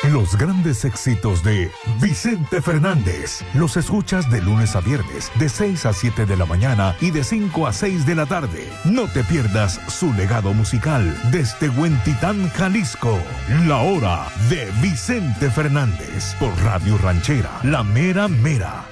Los grandes éxitos de Vicente Fernández los escuchas de lunes a viernes de 6 a 7 de la mañana y de 5 a 6 de la tarde. No te pierdas su legado musical desde Huentitán, Jalisco. La hora de Vicente Fernández por Radio Ranchera, La Mera Mera.